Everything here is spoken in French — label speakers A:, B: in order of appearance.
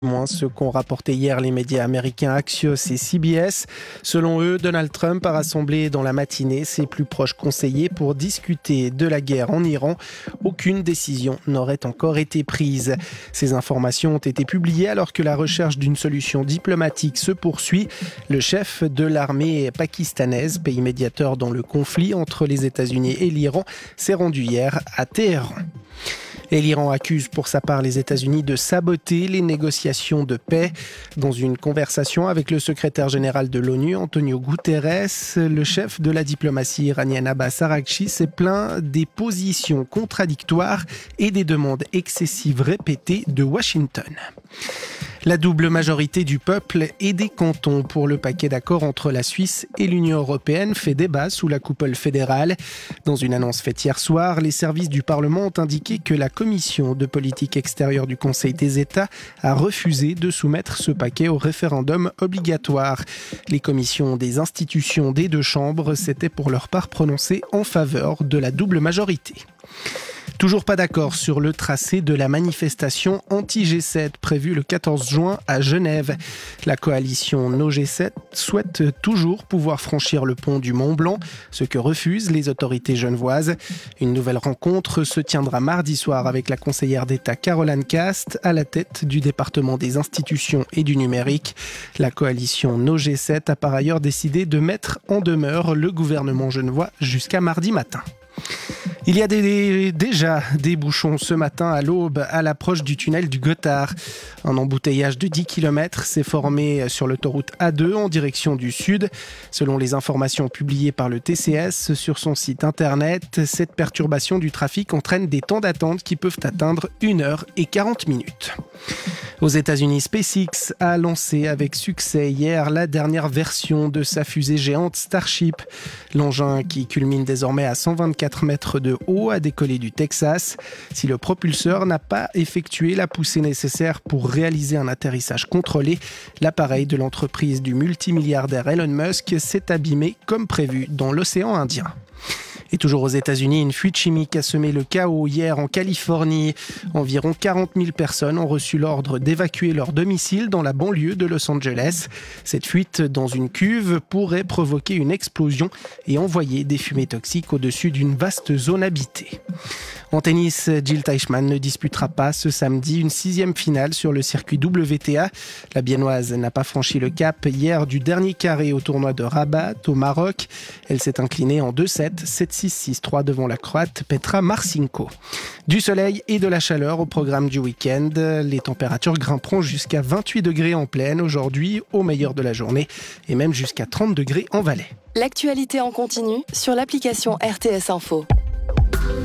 A: Moins ce qu'ont rapporté hier les médias américains Axios et CBS. Selon eux, Donald Trump a rassemblé dans la matinée ses plus proches conseillers pour discuter de la guerre en Iran. Aucune décision n'aurait encore été prise. Ces informations ont été publiées alors que la recherche d'une solution diplomatique se poursuit. Le chef de l'armée pakistanaise, pays médiateur dans le conflit entre les États-Unis et l'Iran, s'est rendu hier à Téhéran. Et l'Iran accuse pour sa part les États-Unis de saboter les négociations de paix. Dans une conversation avec le secrétaire général de l'ONU, Antonio Guterres, le chef de la diplomatie iranienne Abbas Araghchi s'est plaint des positions contradictoires et des demandes excessives répétées de Washington. La double majorité du peuple et des cantons pour le paquet d'accord entre la Suisse et l'Union européenne fait débat sous la coupole fédérale. Dans une annonce faite hier soir, les services du Parlement ont indiqué que la commission de politique extérieure du Conseil des États a refusé de soumettre ce paquet au référendum obligatoire. Les commissions des institutions des deux chambres s'étaient pour leur part prononcées en faveur de la double majorité. Toujours pas d'accord sur le tracé de la manifestation anti-G7 prévue le 14 juin à Genève. La coalition No G7 souhaite toujours pouvoir franchir le pont du Mont Blanc, ce que refusent les autorités genevoises. Une nouvelle rencontre se tiendra mardi soir avec la conseillère d'État Caroline Cast à la tête du département des institutions et du numérique. La coalition No G7 a par ailleurs décidé de mettre en demeure le gouvernement genevois jusqu'à mardi matin. Il y a déjà des bouchons ce matin à l'aube à l'approche du tunnel du Gothard. Un embouteillage de 10 km s'est formé sur l'autoroute A2 en direction du sud. Selon les informations publiées par le TCS sur son site internet, cette perturbation du trafic entraîne des temps d'attente qui peuvent atteindre 1h40. Aux États-Unis, SpaceX a lancé avec succès hier la dernière version de sa fusée géante Starship. L'engin, qui culmine désormais à 124 mètres de haut, a décollé du Texas. Si le propulseur n'a pas effectué la poussée nécessaire pour réaliser un atterrissage contrôlé, l'appareil de l'entreprise du multimilliardaire Elon Musk s'est abîmé comme prévu dans l'océan Indien. Et toujours aux États-Unis, une fuite chimique a semé le chaos hier en Californie. Environ 40 000 personnes ont reçu l'ordre d'évacuer leur domicile dans la banlieue de Los Angeles. Cette fuite dans une cuve pourrait provoquer une explosion et envoyer des fumées toxiques au-dessus d'une vaste zone habitée. En tennis, Jil Teichmann ne disputera pas ce samedi une 6e finale sur le circuit WTA. La Biennoise n'a pas franchi le cap hier du dernier carré au tournoi de Rabat au Maroc. Elle s'est inclinée en 2-7, 7-6, 6-3 devant la Croate Petra Marcinko. Du soleil et de la chaleur au programme du week-end. Les températures grimperont jusqu'à 28 degrés en plaine aujourd'hui, au meilleur de la journée, et même jusqu'à 30 degrés en Valais.
B: L'actualité en continu sur l'application RTS Info.